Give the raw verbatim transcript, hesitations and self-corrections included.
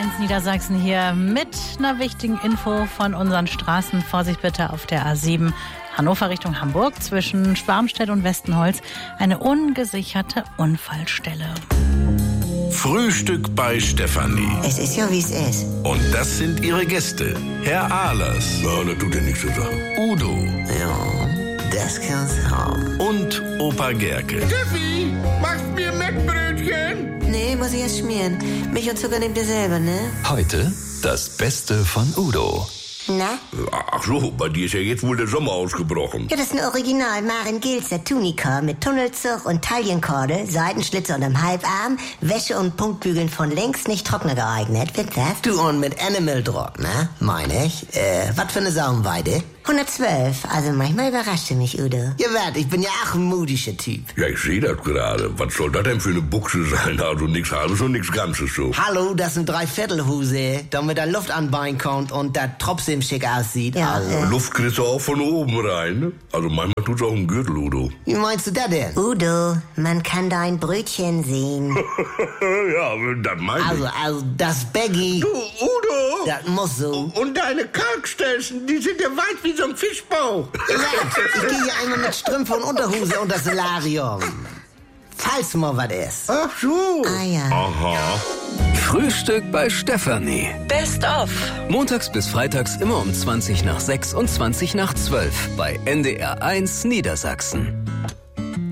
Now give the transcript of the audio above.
eins Niedersachsen hier mit einer wichtigen Info von unseren Straßen. Vorsicht bitte auf der A sieben Hannover Richtung Hamburg zwischen Schwarmstedt und Westenholz. Eine ungesicherte Unfallstelle. Frühstück bei Stefanie. Es ist ja, wie es ist. Und das sind ihre Gäste. Herr Ahlers. Ja, das tut ja nichts zu sagen. Udo. Ja, das kann's haben. Und Opa Gerke. Steffi, machst mir Mettbrötchen? Nee, muss ich erst schmieren. Milch und Zucker nehmt ihr selber, ne? Heute das Beste von Udo. Na? Ach so, bei dir ist ja jetzt wohl der Sommer ausgebrochen. Ja, das ist ein Original Maren Gilzer Tunika mit Tunnelzug und Taillenkorde, Seitenschlitze unterm Halbarm, Wäsche und Punktbügeln von links nicht trockner geeignet. Wird das? Du und mit Animal Drog, ne? Meine ich. Äh, was für eine Saumweide? hundertzwölf, also manchmal überrascht du mich, Udo. Ja, wart, ich bin ja auch ein mudischer Typ. Ja, ich sehe das gerade. Was soll das denn für eine Buchse sein? Also nichts Halbes und nichts Ganzes so. Hallo, das sind Dreiviertelhose, damit da Luft anbein kommt und da trotzdem schick aussieht. Ja, also. äh. Luft kriegst du auch von oben rein, ne? Also manchmal tut's auch im Gürtel, Udo. Wie meinst du das denn? Udo, man kann dein Brötchen sehen. Ja, das meine ich. Also, also, das Baggy, Du, Udo! das muss so. Und deine Kalkstelzen, die sind ja weit wie so ein Fischbauch. Wart, ich gehe ja einmal mit Strümpfe und Unterhose unter das Solarium. Falls mal was ist. Ach so. Ah ja. Aha. Frühstück bei Stefanie. Best of. Montags bis freitags immer um zwanzig nach sechs und zwanzig nach zwölf bei N D R eins Niedersachsen.